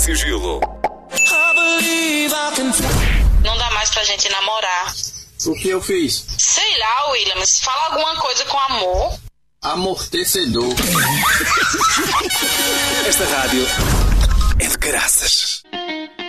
sigilo. Não dá mais pra gente namorar. O que eu fiz? Sei lá, Williams. Fala alguma coisa com amor. Amortecedor. Esta rádio é de caraças.